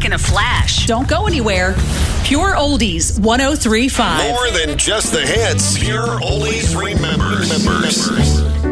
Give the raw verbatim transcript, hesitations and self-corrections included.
in a flash. Don't go anywhere. Pure Oldies one oh three point five. More than just the hits. Pure Oldies remembers. remembers.